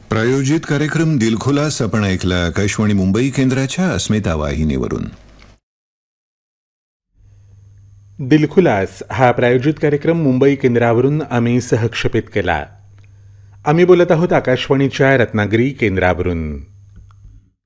प्रायोजित कार्यक्रम दिलखुलास आपण ऐकला आकाशवाणी मुंबई केंद्राच्या अस्मिता वाहिनीवरून. दिलखुलास हा प्रायोजित कार्यक्रम मुंबई केंद्रावरून आम्ही सहक्षेपित केला. आम्ही बोलत आहोत आकाशवाणीच्या रत्नागिरी केंद्रावरून.